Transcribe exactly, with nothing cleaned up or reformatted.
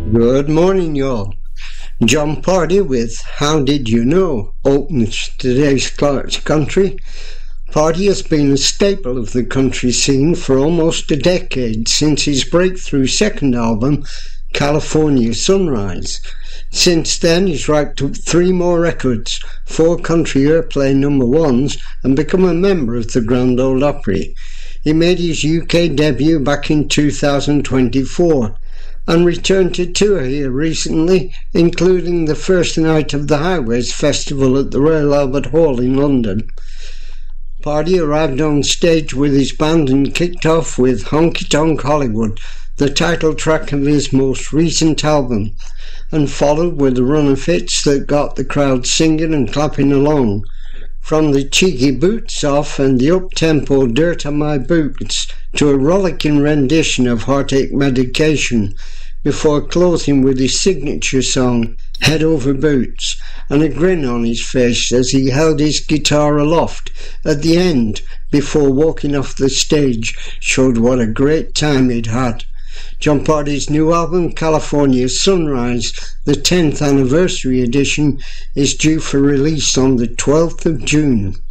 Good morning, y'all. Jon Pardi with How Did You Know opens today's Clark's Country. Pardi has been a staple of the country scene for almost a decade since his breakthrough second album, California Sunrise. Since then, he's racked up three more records, four country airplay number ones, and become a member of the Grand Ole Opry. He made his U K debut back in two thousand twenty-four and returned to tour here recently, including the first night of the Highways Festival at the Royal Albert Hall in London. Pardi arrived on stage with his band and kicked off with Honky Tonk Hollywood, the title track of his most recent album, and followed with a run of hits that got the crowd singing and clapping along. From the cheeky boots off and the up-tempo Dirt on My Boots to a rollicking rendition of Heartache Medication, before closing with his signature song, Head Over Boots, and a grin on his face as he held his guitar aloft at the end before walking off the stage showed what a great time he'd had. Jon Pardi's new album, California Sunrise, the tenth anniversary edition, is due for release on the twelfth of June.